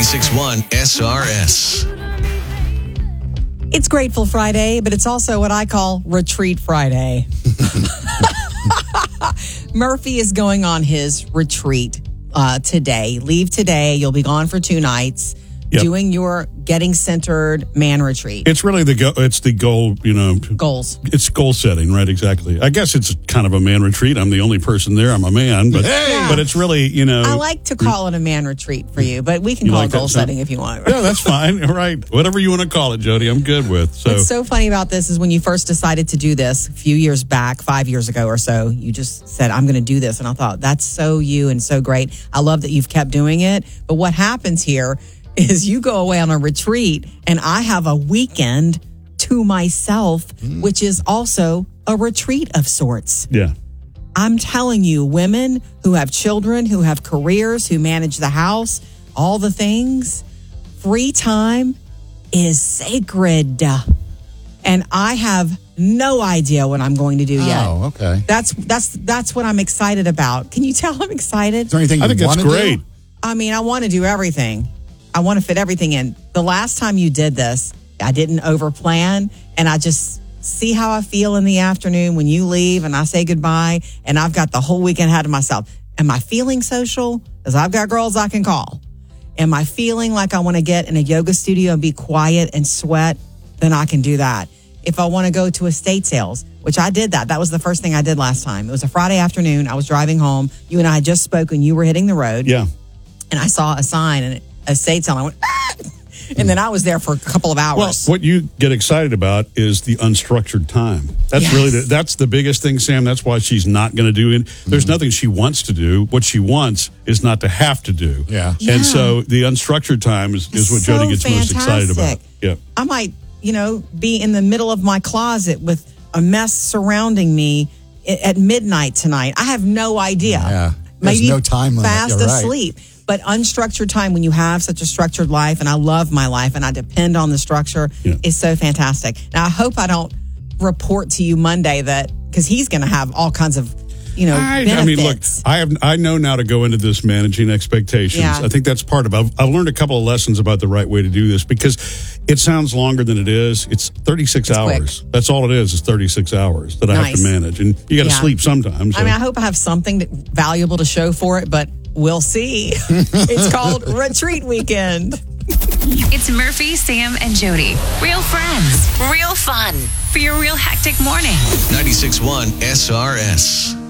96.1 SRS. It's Grateful Friday, but it's also what I call Retreat Friday. Murphy is going on his retreat today. Leave today. You'll be gone for 2 nights. Yep. Doing your Getting Centered Man Retreat. It's really it's the goal, Goals. It's goal setting, right? Exactly. I guess it's kind of a man retreat. I'm the only person there. I'm a man, but it's really, I like to call it a man retreat for you, but we can call it goal setting if you want. Yeah, that's fine. Right. Whatever you want to call it, Jody, I'm good with. So what's so funny about this is when you first decided to do this a few years back, 5 years ago or so, you just said, I'm going to do this. And I thought, that's so you and so great. I love that you've kept doing it. But what happens here is you go away on a retreat and I have a weekend to myself, which is also a retreat of sorts. Yeah. I'm telling you, women who have children, who have careers, who manage the house, all the things, free time is sacred. And I have no idea what I'm going to do yet. Oh, okay. That's what I'm excited about. Can you tell I'm excited? Is there anything I think it's great. I mean, I want to do everything. I want to fit everything in. The last time you did this, I didn't overplan, and I just see how I feel in the afternoon when you leave and I say goodbye, and I've got the whole weekend ahead of myself. Am I feeling social? Because I've got girls I can call. Am I feeling like I want to get in a yoga studio and be quiet and sweat? Then I can do that. If I want to go to estate sales, which I did that. That was the first thing I did last time. It was a Friday afternoon. I was driving home. You and I had just spoken. You were hitting the road. Yeah. And I saw a sign and estate sale. I went, and then I was there for a couple of hours. Well, what you get excited about is the unstructured time. That's really that's the biggest thing, Sam. That's why she's not going to do it. There's nothing she wants to do. What she wants is not to have to do. Yeah. And so the unstructured time is what so Jody gets most excited about. Yeah. I might, be in the middle of my closet with a mess surrounding me at midnight tonight. I have no idea. Yeah. There's Maybe no time limit. fast You're right. asleep. But unstructured time, when you have such a structured life, and I love my life and I depend on the structure, is so fantastic. Now, I hope I don't report to you Monday because he's going to have all kinds of, benefits. I mean, look, I know now to go into this managing expectations. Yeah. I think that's part of it. I've learned a couple of lessons about the right way to do this because it sounds longer than it is. It's 36 hours. Quick. That's all it is 36 hours that I have to manage. And you got to sleep sometimes. So. I mean, I hope I have something valuable to show for it, but we'll see. It's called Retreat Weekend. It's Murphy, Sam, and Jody. Real friends, real fun for your real hectic morning. 96.1 SRS.